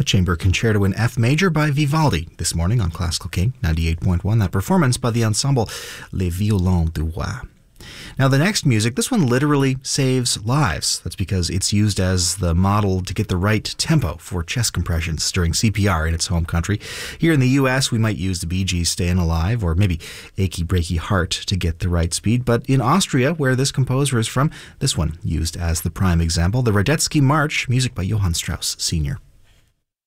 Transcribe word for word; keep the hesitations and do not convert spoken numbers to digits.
a chamber concerto in F major by Vivaldi this morning on Classical King ninety-eight point one. That performance by the ensemble Les Violons du Roi. Now the next music, this one literally saves lives. That's because it's used as the model to get the right tempo for chest compressions during C P R in its home country. Here in the U S, we might use the Bee Gees' Stayin' Alive or maybe Achy Breaky Heart to get the right speed. But in Austria, where this composer is from, this one used as the prime example, the Radetzky March, music by Johann Strauss Senior